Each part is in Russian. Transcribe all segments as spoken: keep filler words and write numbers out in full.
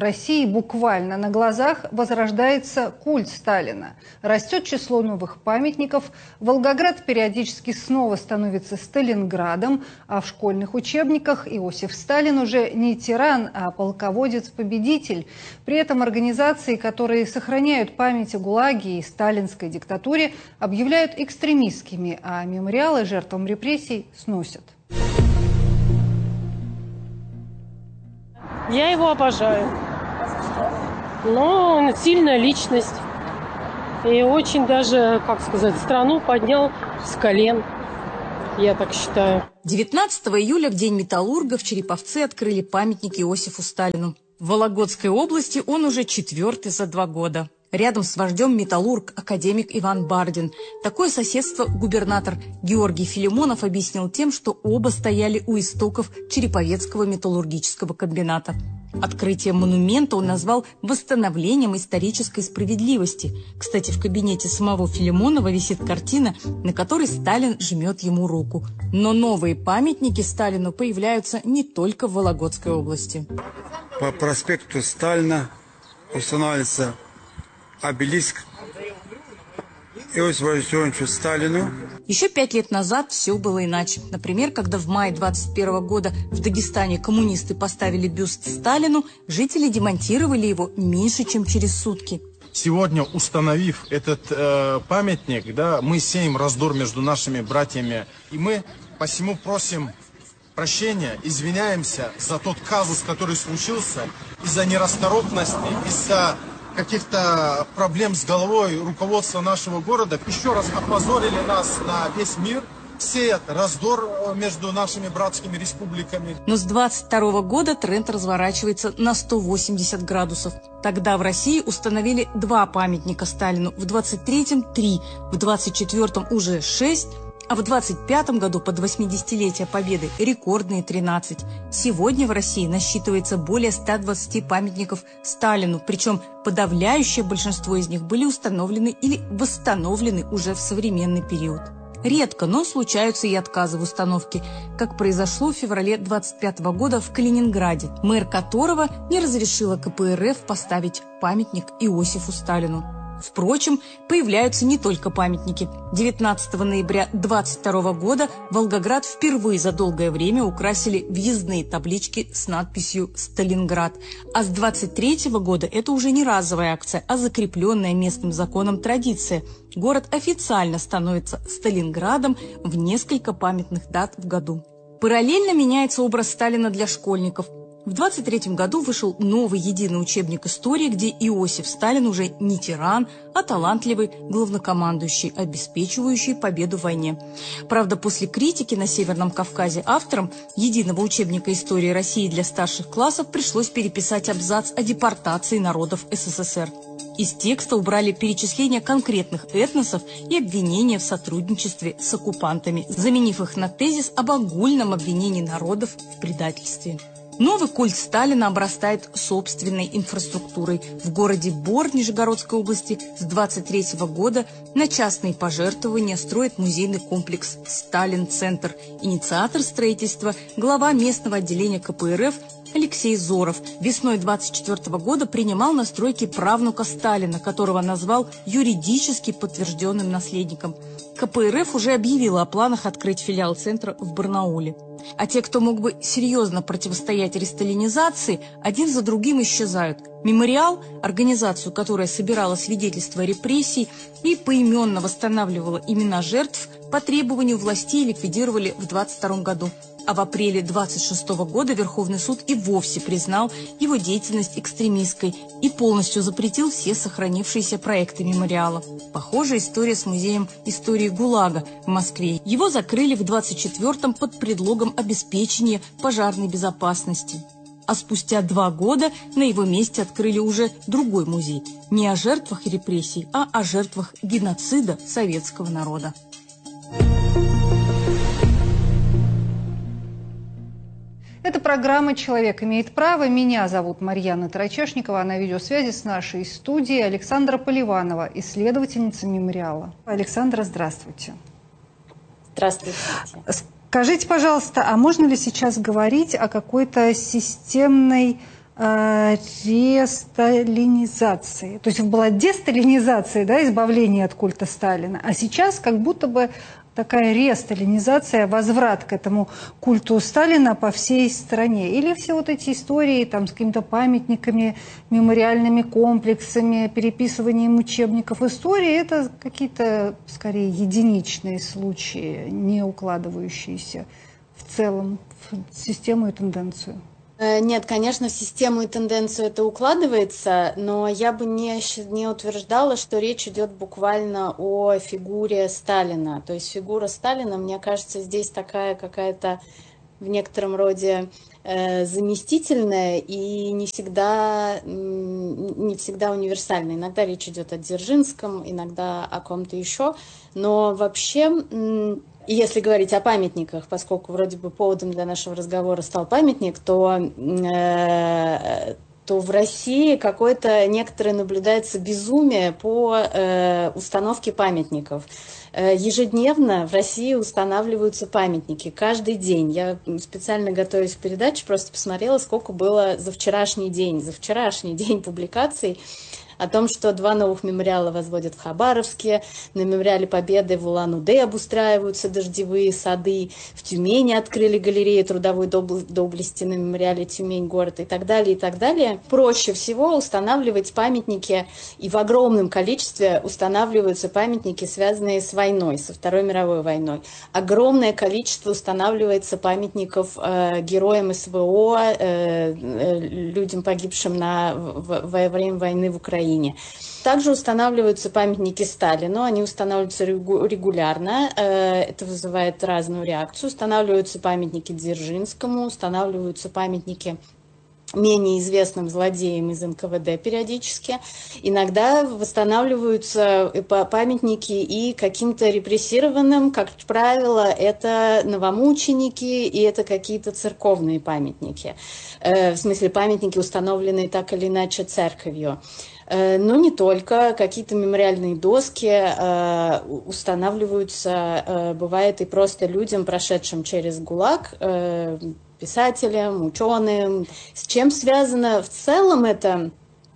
России буквально на глазах возрождается культ Сталина. Растет число новых памятников, Волгоград периодически снова становится Сталинградом, а в школьных учебниках Иосиф Сталин уже не тиран, а полководец-победитель. При этом организации, которые сохраняют память о ГУЛАГе и сталинской диктатуре, объявляют экстремистскими, а мемориалы жертвам репрессий сносят. Я его обожаю. Но он сильная личность. И очень даже, как сказать, страну поднял с колен. Я так считаю. девятнадцатого июля, в День металлурга, в Череповце открыли памятник Иосифу Сталину. В Вологодской области он уже четвертый за два года. Рядом с вождем металлург, академик Иван Бардин. Такое соседство губернатор Георгий Филимонов объяснил тем, что оба стояли у истоков Череповецкого металлургического комбината. Открытие монумента он назвал восстановлением исторической справедливости. Кстати, в кабинете самого Филимонова висит картина, на которой Сталин жмет ему руку. Но новые памятники Сталину появляются не только в Вологодской области. По проспекту Сталина устанавливается обелиск Иосифу Виссарионовичу Сталину. Еще пять лет назад все было иначе. Например, когда в мае двадцать первого года в Дагестане коммунисты поставили бюст Сталину, жители демонтировали его меньше, чем через сутки. Сегодня, установив этот э, памятник, да, мы сеем раздор между нашими братьями. И мы посему просим прощения, извиняемся за тот казус, который случился, из-за нерасторопности, из-за каких-то проблем с головой руководства нашего города. Еще раз опозорили нас на весь мир, сеят раздор между нашими братскими республиками. Но с двадцать второго года тренд разворачивается на сто восемьдесят градусов. Тогда в России установили два памятника Сталину, в двадцать третьем – три, в двадцать четвёртом уже шесть, а в двадцать пятом году под восьмидесятилетие Победы рекордные тринадцать. Сегодня в России насчитывается более ста двадцати памятников Сталину, причем подавляющее большинство из них были установлены или восстановлены уже в современный период. Редко, но случаются и отказы в установке, как произошло в феврале двадцать пятого года в Калининграде, мэр которого не разрешила ка пэ эр эф поставить памятник Иосифу Сталину. Впрочем, появляются не только памятники. девятнадцатого ноября двадцать второго года Волгоград впервые за долгое время украсили въездные таблички с надписью «Сталинград». А с двадцать третьего года это уже не разовая акция, а закрепленная местным законом традиция. Город официально становится Сталинградом в несколько памятных дат в году. Параллельно меняется образ Сталина для школьников. В двадцать третьем году вышел новый единый учебник истории, где Иосиф Сталин уже не тиран, а талантливый главнокомандующий, обеспечивающий победу в войне. Правда, после критики на Северном Кавказе авторам единого учебника истории России для старших классов пришлось переписать абзац о депортации народов эс эс эс эр. Из текста убрали перечисление конкретных этносов и обвинения в сотрудничестве с оккупантами, заменив их на тезис об огульном обвинении народов в предательстве. Новый культ Сталина обрастает собственной инфраструктурой. В городе Бор Нижегородской области с двадцать третьего года на частные пожертвования строит музейный комплекс «Сталин-центр». Инициатор строительства – глава местного отделения ка пэ эр эф Алексей Зоров. Весной двадцать четвёртого года принимал на стройке правнука Сталина, которого назвал юридически подтвержденным наследником. ка пэ эр эф уже объявила о планах открыть филиал центра в Барнауле. А те, кто мог бы серьезно противостоять ресталинизации, один за другим исчезают. Мемориал, организацию, которая собирала свидетельства репрессий и поименно восстанавливала имена жертв, по требованию властей ликвидировали в двадцать втором году. А в апреле двадцать шестого года Верховный суд и вовсе признал его деятельность экстремистской и полностью запретил все сохранившиеся проекты мемориала. Похожая история с музеем истории ГУЛАГа в Москве. Его закрыли в двадцать четвёртом под предлогом обеспечения пожарной безопасности. А спустя два года на его месте открыли уже другой музей. Не о жертвах репрессий, а о жертвах геноцида советского народа. Это программа «Человек имеет право». Меня зовут Марьяна Тарачешникова, а на видеосвязи с нашей студией Александра Поливанова, исследовательница мемориала. Александра, здравствуйте. Здравствуйте. Скажите, пожалуйста, а можно ли сейчас говорить о какой-то системной ресталинизации. То есть была десталинизация, да, избавление от культа Сталина, а сейчас как будто бы такая ресталинизация, возврат к этому культу Сталина по всей стране. Или все вот эти истории там, с какими-то памятниками, мемориальными комплексами, переписыванием учебников истории, это какие-то, скорее, единичные случаи, не укладывающиеся в целом в систему и тенденцию. Нет, конечно, в систему и тенденцию это укладывается, но я бы не, не утверждала, что речь идет буквально о фигуре Сталина. То есть фигура Сталина, мне кажется, здесь такая какая-то в некотором роде э, заместительная и не всегда, не всегда универсальная. Иногда речь идет о Дзержинском, иногда о ком-то еще, но вообще... И если говорить о памятниках, поскольку вроде бы поводом для нашего разговора стал памятник, то, э, то в России какое-то некоторое наблюдается безумие по э, установке памятников. Э, ежедневно в России устанавливаются памятники, каждый день. Я специально, готовясь к передаче, просто посмотрела, сколько было за вчерашний день, за вчерашний день публикаций о том, что два новых мемориала возводят в Хабаровске, на мемориале Победы в Улан-Удэ обустраиваются дождевые сады, в Тюмени открыли галерею трудовой доблести на мемориале Тюмень-город и так далее, и так далее. Проще всего устанавливать памятники, и в огромном количестве устанавливаются памятники, связанные с войной, со Второй мировой войной. Огромное количество устанавливается памятников э, героям СВО, э, э, людям, погибшим на, в, во время войны в Украине. Также устанавливаются памятники Сталину, они устанавливаются регулярно, это вызывает разную реакцию. Устанавливаются памятники Дзержинскому, устанавливаются памятники менее известным злодеям из эн ка вэ дэ периодически. Иногда восстанавливаются памятники и каким-то репрессированным, как правило, это новомученики и это какие-то церковные памятники. В смысле, памятники, установленные так или иначе церковью. Но не только, какие-то мемориальные доски э, устанавливаются, э, бывает и просто людям, прошедшим через ГУЛАГ, э, писателям, ученым. С чем связано в целом это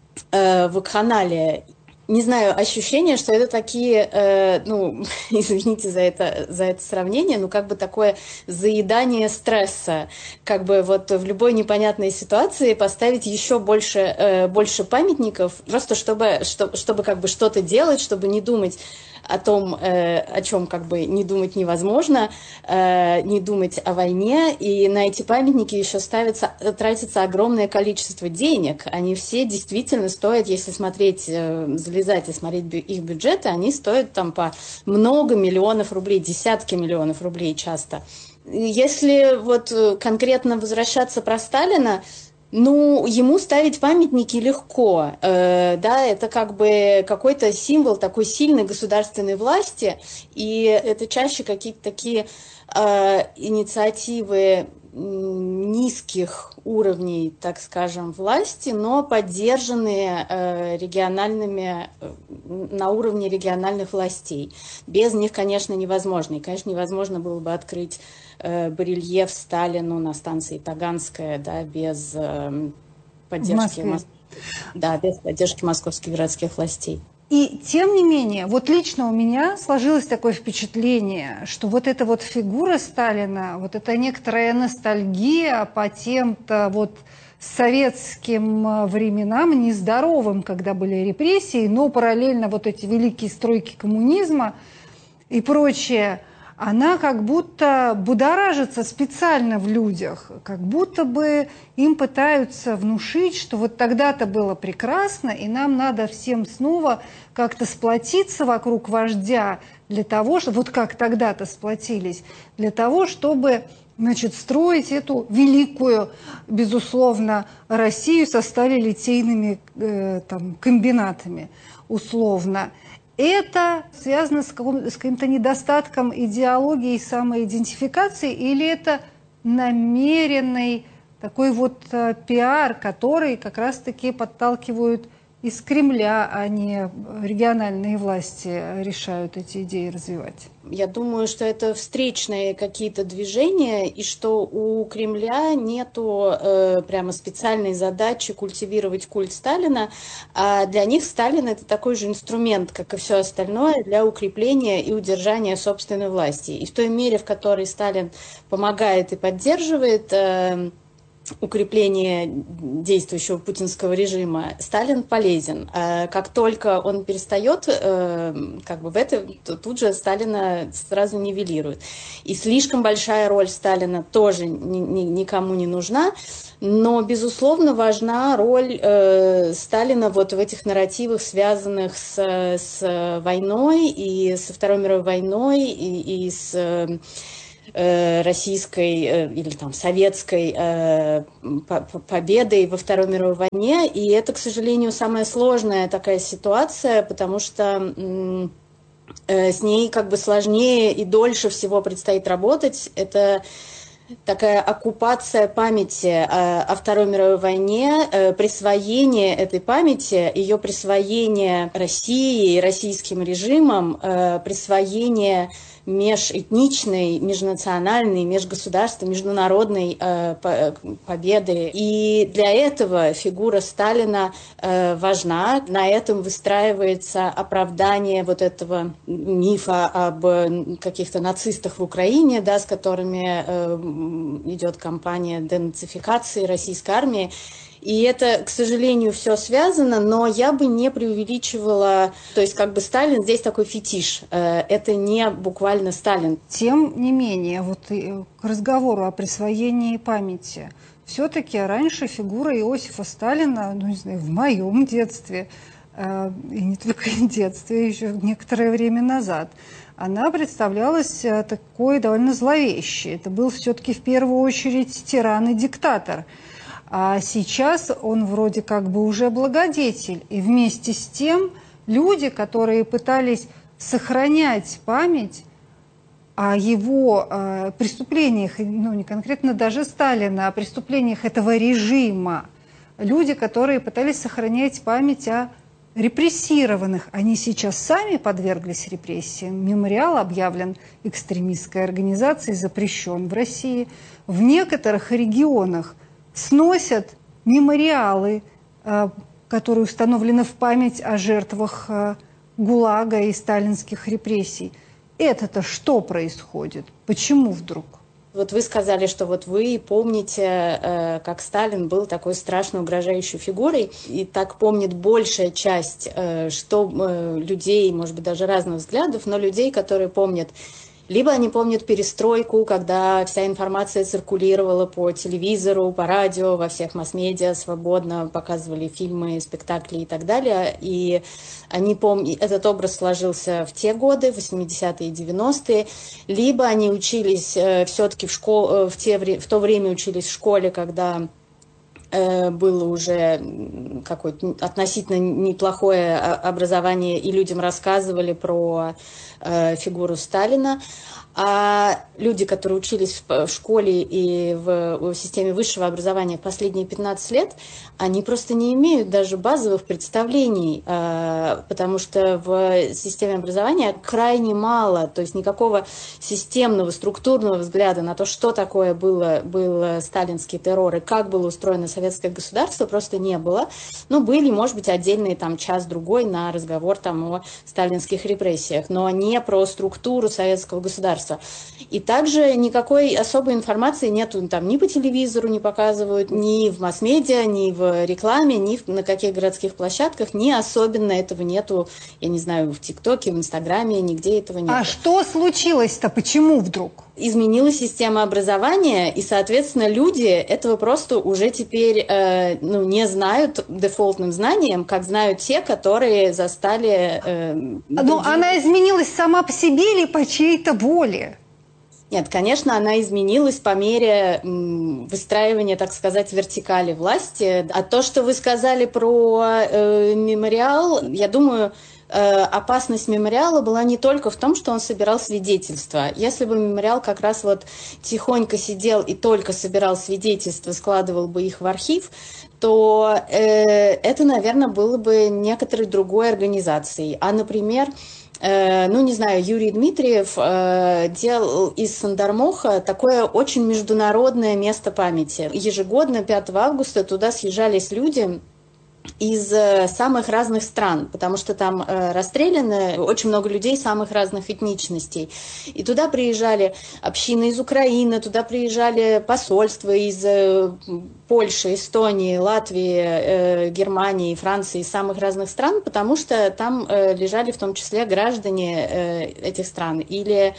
э, вакханалия? Не знаю, ощущение, что это такие, э, ну, извините за это, за это сравнение, но как бы такое заедание стресса. Как бы вот в любой непонятной ситуации поставить еще больше, э, больше памятников, просто чтобы, чтобы, чтобы как бы что-то делать, чтобы не думать о том, э, о чем как бы не думать невозможно, э, не думать о войне, и на эти памятники еще ставится, тратится огромное количество денег. Они все действительно стоят, если смотреть, э, залезать и смотреть их бюджеты, они стоят там по много миллионов рублей, десятки миллионов рублей часто. Если вот конкретно возвращаться про Сталина, ну, ему ставить памятники легко, э, да, это как бы какой-то символ такой сильной государственной власти, и это чаще какие-то такие э, инициативы низких уровней, так скажем, власти, но поддержанные э, региональными, э, на уровне региональных властей. Без них, конечно, невозможно. И, конечно, невозможно было бы открыть э, барельеф Сталину на станции Таганская, да, без э, поддержки, Мос... да, без поддержки московских городских властей. И тем не менее, вот лично у меня сложилось такое впечатление, что вот эта вот фигура Сталина, вот эта некоторая ностальгия по тем-то вот советским временам, нездоровым, когда были репрессии, но параллельно вот эти великие стройки коммунизма и прочее, она как будто будоражится специально в людях, как будто бы им пытаются внушить, что вот тогда-то было прекрасно, и нам надо всем снова как-то сплотиться вокруг вождя для того, чтобы, вот как тогда-то сплотились, для того, чтобы, значит, строить эту великую, безусловно, Россию со сталелитейными э, там, комбинатами, условно. Это связано с, каким- с каким-то недостатком идеологии и самоидентификации, или это намеренный такой вот э, пиар, который как раз-таки подталкивают из Кремля, а не региональные власти решают эти идеи развивать? Я думаю, что это встречные какие-то движения, и что у Кремля нету э, прямо специальной задачи культивировать культ Сталина, а для них Сталин — это такой же инструмент, как и все остальное, для укрепления и удержания собственной власти. И в той мере, в которой Сталин помогает и поддерживает э, укрепление действующего путинского режима, Сталин полезен. Как только он перестает, как бы в это, тут же Сталина сразу нивелируют. И слишком большая роль Сталина тоже ни, ни, никому не нужна, но, безусловно, важна роль э, Сталина вот в этих нарративах, связанных с, с войной, и со Второй мировой войной, и, и с российской или там советской э, победой во Второй мировой войне. И это, к сожалению, самая сложная такая ситуация, потому что э, с ней как бы сложнее и дольше всего предстоит работать. Это такая оккупация памяти о, о Второй мировой войне, э, присвоение этой памяти, ее присвоение России и российским режимом, э, присвоение межэтничной, межнациональной, межгосударственной, международной э, победы. И для этого фигура Сталина э, важна. На этом выстраивается оправдание вот этого мифа об каких-то нацистах в Украине, да, с которыми э, идет кампания денацификации российской армии. И это, к сожалению, все связано, но я бы не преувеличивала, то есть как бы Сталин здесь такой фетиш, это не буквально Сталин. Тем не менее, вот к разговору о присвоении памяти, все-таки раньше фигура Иосифа Сталина, ну не знаю, в моем детстве, и не только в детстве, еще некоторое время назад, она представлялась такой довольно зловещей. Это был все-таки в первую очередь тиран и диктатор. А сейчас он вроде как бы уже благодетель. И вместе с тем люди, которые пытались сохранять память о его э, преступлениях, ну не конкретно даже Сталина, а преступлениях этого режима, люди, которые пытались сохранять память о репрессированных, они сейчас сами подверглись репрессиям. Мемориал объявлен экстремистской организацией, запрещен в России. В некоторых регионах сносят мемориалы, которые установлены в память о жертвах ГУЛАГа и сталинских репрессий. Это-то что происходит? Почему вдруг? Вот вы сказали, что вот вы помните, как Сталин был такой страшно угрожающей фигурой, и так помнит большая часть что людей, может быть, даже разных взглядов, но людей, которые помнят. Либо они помнят перестройку, когда вся информация циркулировала по телевизору, по радио, во всех масс-медиа, свободно показывали фильмы, спектакли и так далее. И они помнят, этот образ сложился в те годы, восьмидесятые и девяностые. Либо они учились э, все-таки в школе, в, те, в то время учились в школе, когда э, было уже какое-то относительно неплохое образование, и людям рассказывали про фигуру Сталина, а люди, которые учились в школе и в системе высшего образования последние пятнадцать лет, они просто не имеют даже базовых представлений, потому что в системе образования крайне мало, то есть никакого системного, структурного взгляда на то, что такое было, был сталинский террор и как было устроено советское государство, просто не было. Ну, были, может быть, отдельные там час-другой на разговор там о сталинских репрессиях, но не про структуру советского государства. И также никакой особой информации нету там ни по телевизору не показывают, ни в масс-медиа, ни в рекламе, ни на каких городских площадках, ни особенно этого нету, я не знаю, в ТикТоке, в Инстаграме, нигде этого нет. А что случилось-то? Почему вдруг? Изменилась система образования, и, соответственно, люди этого просто уже теперь э, ну, не знают дефолтным знанием, как знают те, которые застали... Э, Но она изменилась сама по себе или по чьей-то воле? Нет, конечно, она изменилась по мере выстраивания, так сказать, вертикали власти. А то, что вы сказали про э, мемориал, я думаю, опасность мемориала была не только в том, что он собирал свидетельства. Если бы мемориал как раз вот тихонько сидел и только собирал свидетельства, складывал бы их в архив, то э, это, наверное, было бы некоторой другой организацией. А, например, э, ну, не знаю, Юрий Дмитриев э, делал из Сандармоха такое очень международное место памяти. Ежегодно, пятого августа, туда съезжались люди из самых разных стран, потому что там э, расстреляны очень много людей самых разных этничностей. И туда приезжали общины из Украины, туда приезжали посольства из э, Польши, Эстонии, Латвии, э, Германии, Франции, из самых разных стран, потому что там э, лежали в том числе граждане э, этих стран. Или,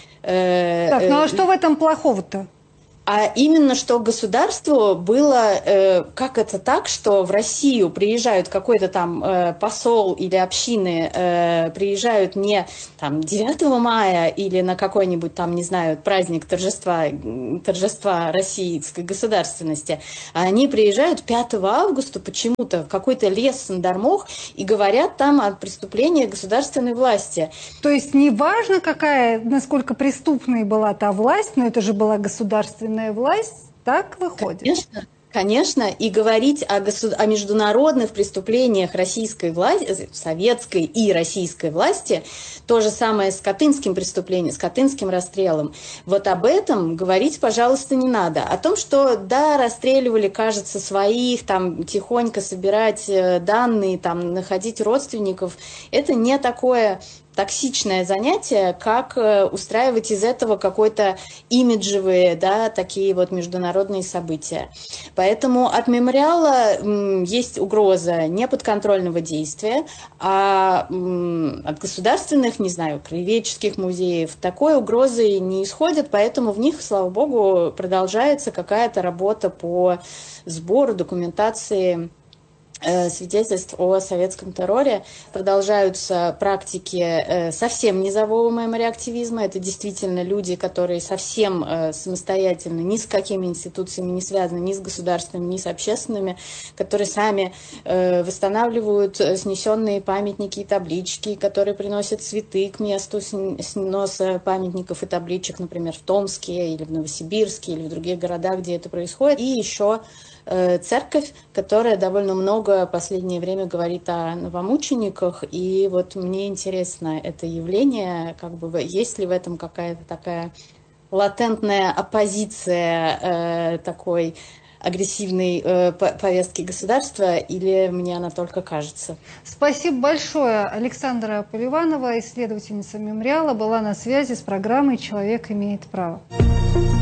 э, так, ну а что в этом плохого-то? А именно, что государству было, э, как это так, что в Россию приезжают какой-то там э, посол или общины, э, приезжают не там девятого мая или на какой-нибудь там, не знаю, праздник торжества, торжества российской государственности, а они приезжают пятого августа почему-то в какой-то лес Сандармох и говорят там о преступлениях государственной власти. То есть неважно, какая, насколько преступной была та власть, но это же была государственная власть, так выходит? Конечно, конечно. И говорить о, госу... о международных преступлениях российской власти, советской и российской власти, то же самое с Катынским преступлением, с Катынским расстрелом. Вот об этом говорить, пожалуйста, не надо. О том, что, да, расстреливали, кажется, своих, там, тихонько собирать данные, там, находить родственников, это не такое токсичное занятие, как устраивать из этого какой-то имиджевые, да, такие вот международные события. Поэтому от мемориала м, есть угроза неподконтрольного действия, а м, от государственных, не знаю, краеведческих музеев такой угрозы не исходит, поэтому в них, слава богу, продолжается какая-то работа по сбору документации свидетельств о советском терроре. Продолжаются практики совсем низового мемори-активизма. Это действительно люди, которые совсем самостоятельно, ни с какими институциями не связаны, ни с государственными, ни с общественными, которые сами восстанавливают снесенные памятники и таблички, которые приносят цветы к месту сноса памятников и табличек, например, в Томске или в Новосибирске или в других городах, где это происходит. И еще церковь, которая довольно много в последнее время говорит о новомучениках, и вот мне интересно это явление, как бы есть ли в этом какая-то такая латентная оппозиция э, такой агрессивной э, повестки государства, или мне она только кажется? Спасибо большое. Александра Поливанова, исследовательница мемориала, была на связи с программой «Человек имеет право».